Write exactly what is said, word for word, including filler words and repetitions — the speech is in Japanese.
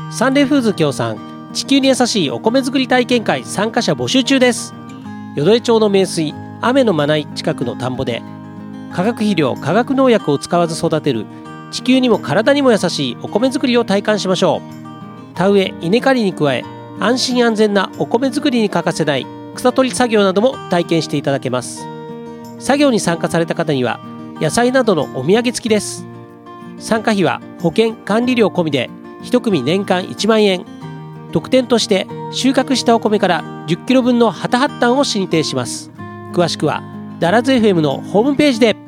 サンレイフーズ協賛地球に優しいお米作り体験会参加者募集中です。淀江町の名水雨のまない近くの田んぼで化学肥料化学農薬を使わず育てる地球にも体にも優しいお米作りを体感しましょう。田植え稲刈りに加え安心安全なお米作りに欠かせない草取り作業なども体験していただけます。作業に参加された方には野菜などのお土産付きです。参加費は保険管理料込みでいち組年間いちまんえん。特典として収穫したお米からじゅっキロぶんのハタハッタンを進呈します。詳しくはダラズ エフエム のホームページで。